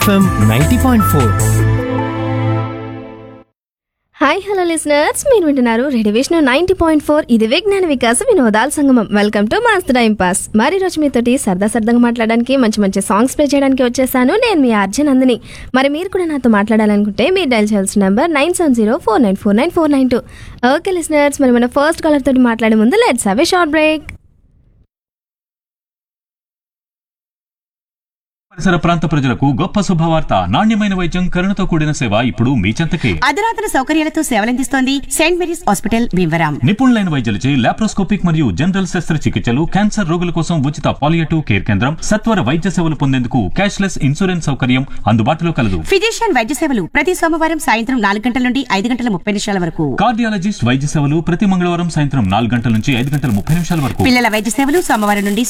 FM 90.4. Hi hello listeners, మీరు వింటున్నారు radio Vishnu 90.4. ఇది విజ్ఞాన వికాస వినోదాల సంగమం. Welcome to mass time pass. మరి రోజు మీతోటి సరదాగా మాట్లాడడానికి మంచి సాంగ్స్ ప్లే చేయడానికి వచ్చేసాను. నేను మీ ఆర్జే నందిని. మరి మీరు కూడా నాతో మాట్లాడాలనుకుంటే మీరు డైల్ చేయాల్సిన నెంబర్ 9704949492. ఓకే లిసనర్స్, మరి మన ఫస్ట్ కాలర్ తోటి మాట్లాడే ముందు let's have a short break. పరిసర ప్రాంత ప్రజలకు గొప్ప శుభవార్త. నాణ్యమైన వైద్యం, కరుణతో కూడిన సేవ ఇప్పుడు మీ చెంతకే. అధునాతన సౌకర్యాలతో సేవలందిస్తోంది సెయింట్ మేరీస్ హాస్పిటల్ భీమవరం. నిపుణులైన వైద్యులచే లాప్రోస్కోపిక్ మరియు జనరల్ శస్త్రచికిత్సలు, క్యాన్సర్ రోగుల కోసం ఉచిత పాలియేటివ్ కేర్ కేంద్రం, సత్వర వైద్య సేవలు పొందేందుకు క్యాష్లెస్ ఇన్సూరెన్స్ సౌకర్యం అందుబాటులో కలదు. ఫిజిషియన్ వైద్య సేవలు ప్రతి సోమవారం సాయంత్రం 4 గంటల నుండి 5 గంటల 30 నిమిషాల వరకు. కార్డియాలజిస్ట్ వైద్య సేవలు ప్రతి మంగళవారం సాయంత్రం 4 గంటల నుంచి 5 గంటల 30 నిమిషాల వరకు. పిల్లల వైద్య సేవలు సోమవారం నుండి